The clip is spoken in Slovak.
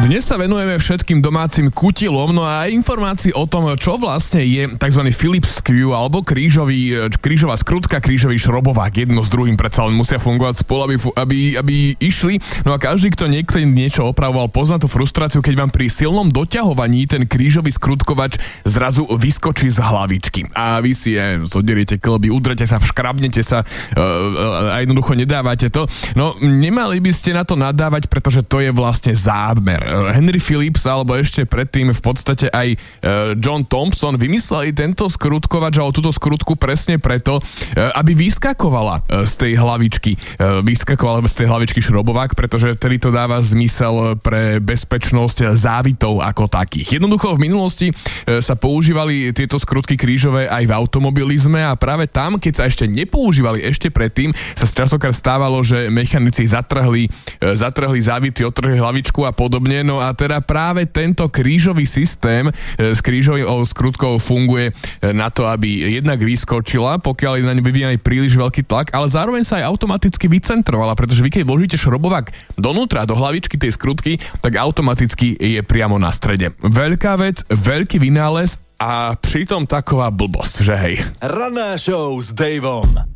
Dnes sa venujeme všetkým domácim kutilom, no a informácií o tom, čo vlastne je tzv. Philips screw alebo krížová skrutka, krížový šrobovák. Jedno s druhým predsa len musia fungovať spolu, aby išli. No a každý, kto niekto niečo opravoval, pozná tú frustráciu, keď vám pri silnom doťahovaní ten krížový skrutkovač zrazu vyskočí z hlavičky. A vy si zoderiete klby, udrete sa, škrabnete sa a jednoducho nedávate to. No, nemali by ste na to nadávať, pretože to je vlastne zámer. Henry Philips alebo ešte predtým v podstate aj John Thompson vymysleli tento skrutkovač alebo túto skrutku presne preto, aby vyskakovala z tej hlavičky šrobovák, pretože tedy to dáva zmysel pre bezpečnosť závitov ako takých. Jednoducho v minulosti sa používali tieto skrutky krížové aj v automobilizme a práve tam, keď sa ešte nepoužívali ešte predtým, sa častokrát stávalo, že mechanici zatrhli závity, odtrhli hlavičku a podobne. No a teda práve tento krížový systém s krížovou skrutkou funguje na to, aby jednak vyskočila, pokiaľ je na ňu vyvíjaný príliš veľký tlak, ale zároveň sa aj automaticky vycentrovala, pretože vy keď vložíte šrobovák donútra, do hlavičky tej skrutky, tak automaticky je priamo na strede. Veľká vec, veľký vynález a pritom taková blbosť, že hej. Ranná show s Davom.